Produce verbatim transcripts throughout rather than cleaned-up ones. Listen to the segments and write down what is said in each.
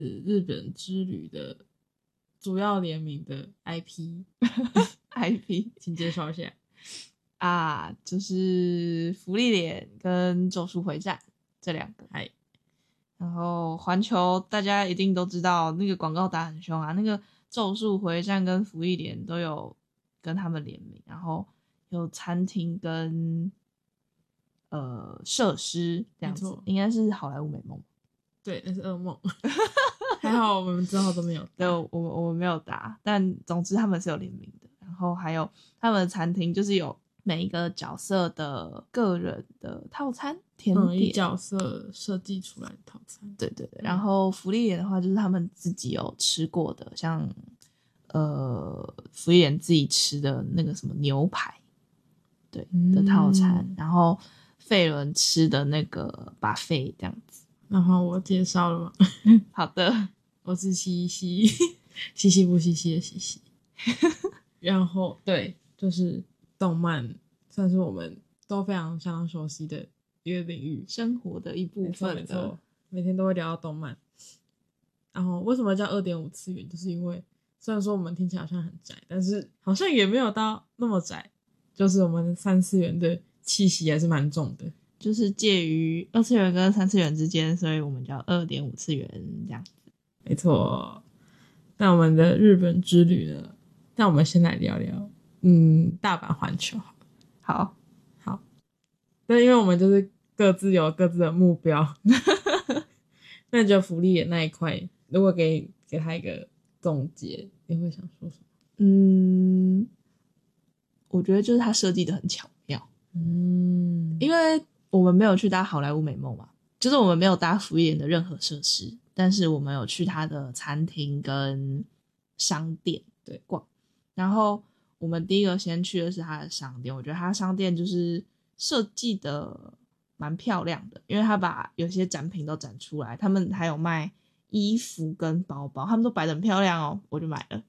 日本之旅的主要联名的 I P I P 请介绍一下啊，就是芙莉莲跟咒术回战这两个。 嗨， 然后环球大家一定都知道那个广告打很凶啊，那个咒术回战跟芙莉莲都有跟他们联名，然后有餐厅跟呃设施这样子，应该是好莱坞美梦。 对，那是噩梦。还好我们之后都没有搭。 对，我们我们没有搭，但总之他们是有联名的。然后还有他们的餐厅就是有每一个角色的个人的套餐甜点， 嗯，以角色设计出来的套餐。 对对对。然后芙莉莲的话就是他们自己有吃过的，像呃芙莉莲自己吃的那个什么牛排，对、嗯、的套餐。然后费伦吃的那个 buffet 这样子。 然后我介绍了吗？ 好的， 我是西西，西西不西西的西西。然后对，就是动漫算是我们都非常相当熟悉的一个领域， 生活的一部分的。 没错，每天都会聊到动漫。然后为什么叫 二点五 次元，就是因为虽然说我们听起来好像很宅，但是好像也没有到那么宅，就是我们三次元的气息还是蛮重的， 就是介于二次元跟三次元之间，所以我们叫 二点五 次元这样子。 没错。那我们的日本之旅呢，那我们先来聊聊嗯大阪环球。 好好，对，因为我们就是各自有各自的目标。那你觉得福利的那一块，如果给给他一个总结，你会想说什么？ 嗯，我觉得就是他设计的很巧妙。 嗯， 因为我们没有去搭好莱坞美梦嘛，就是我们没有搭福利莲的任何设施，但是我们有去他的餐厅跟商店对逛。然后我们第一个先去的是他的商店，我觉得他的商店就是设计的蛮漂亮的，因为他把有些展品都展出来，他们还有卖衣服跟包包，他们都摆得很漂亮哦，我就买了。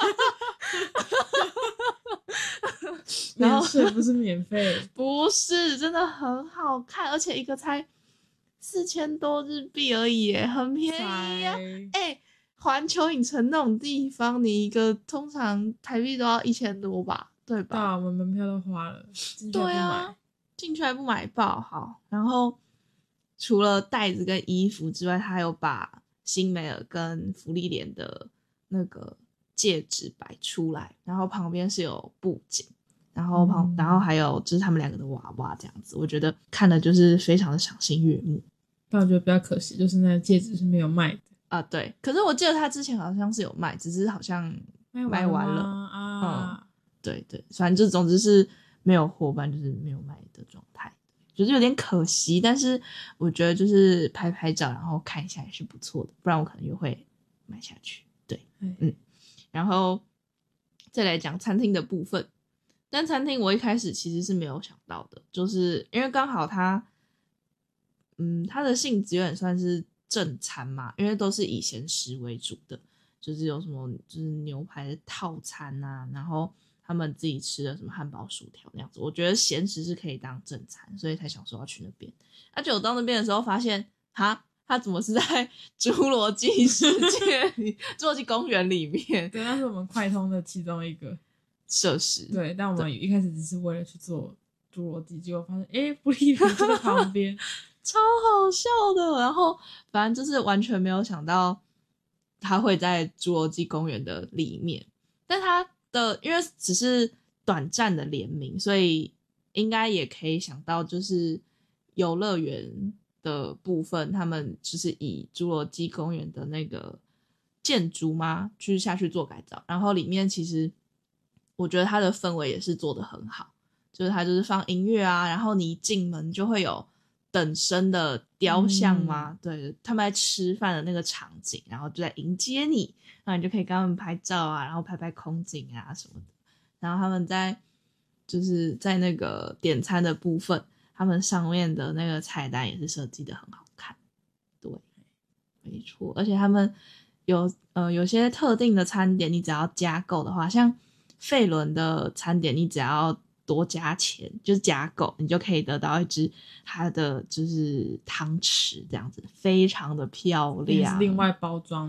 免税不是免费。 不是，真的很好看，而且一个才四千多日币而已耶，很便宜啊！哎，环球影城那种地方，你一个通常台币都要一千多吧，对吧？ 对啊，我们门票都花了，进去还不买。对啊， 进去还不买爆。好，然后除了袋子跟衣服之外，他还有把新美尔跟芙莉莲的那个戒指摆出来，然后旁边是有布景。然后旁、嗯，然后还有就是他们两个的娃娃这样子，我觉得看的就是非常的赏心悦目。 但我觉得比较可惜，就是那个戒指是没有卖的啊。对，可是我记得他之前好像是有卖，只是好像卖完了， 卖完了啊、 嗯。对对，反正就总之是没有货，不然就是没有卖的状态，就是有点可惜。但是我觉得就是拍拍照，然后看一下也是不错的，不然我可能又会买下去。对，嗯。然后再来讲餐厅的部分。但餐厅我一开始其实是没有想到的，就是因为刚好它，嗯，它的性质有点算是正餐嘛，因为都是以咸食为主的，就是有什么就是牛排的套餐啊，然后他们自己吃的什么汉堡、薯条那样子，我觉得咸食是可以当正餐，所以才想说要去那边。而且我到那边的时候发现，哈，它怎么是在侏罗纪世界里、侏罗纪公园里面？ 对，那是我们快通的其中一个设施。 对，但我们一开始只是为了去做侏罗纪，结果发现诶芙莉莲就在旁边。 超好笑的。然后反正就是完全没有想到他会在侏罗纪公园的里面，但他的因为只是短暂的联名，所以应该也可以想到就是游乐园的部分，他们就是以侏罗纪公园的那个建筑嘛去下去做改造，然后里面其实我觉得它的氛围也是做得很好，就是它就是放音乐啊，然后你一进门就会有等身的雕像嘛、嗯、对，他们在吃饭的那个场景，然后就在迎接你，然后你就可以跟他们拍照啊，然后拍拍空景啊什么的。然后他们在就是在那个点餐的部分，他们上面的那个菜单也是设计的很好看。对，没错，而且他们有呃有些特定的餐点，你只要加购的话，像费伦的餐点，你只要多加钱，就是加购，你就可以得到一只它的就是汤匙，这样子非常的漂亮， 也是另外包装